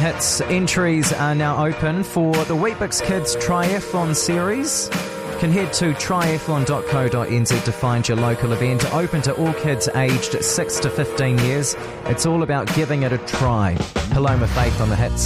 Hits entries are now open for the Weet-Bix Kids Triathlon Series. You can head to triathlon.co.nz to find your local event, open to all kids aged 6 to 15 years. It's all about giving it a try. Paloma Faith on the Hits.